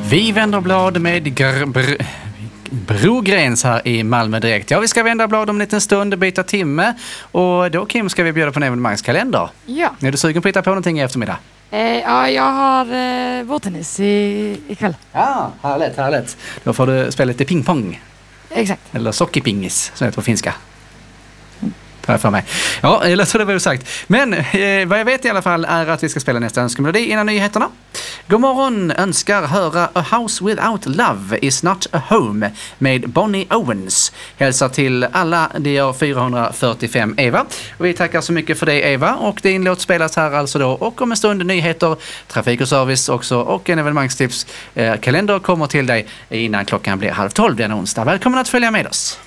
Vi vänder blad med Brogräns här i Malmö direkt. Ja, vi ska vända blad om en liten stund, byta timme. Och då, Kim, ska vi bjuda på en evenemangskalender. Ja. Är du sugen på att hitta på någonting i eftermiddag? Ja, jag har vårtennis ikväll. Ja, härligt. Då får du spela lite pingpong. Exakt. Eller sockipingis, som heter på finska. För mig. Ja, eller så det var ju sagt. Men vad jag vet i alla fall är att vi ska spela nästa önskemelodi innan nyheterna. God morgon, önskar höra A House Without Love Is Not A Home med Bonnie Owens. Hälsar till alla, det är 445 Eva. Och vi tackar så mycket för det, Eva. Och din låt spelas här alltså då. Och om en stund nyheter, trafik och service också och en evenemangstips. Kalender kommer till dig innan klockan blir 11:30 denna onsdag. Välkommen att följa med oss.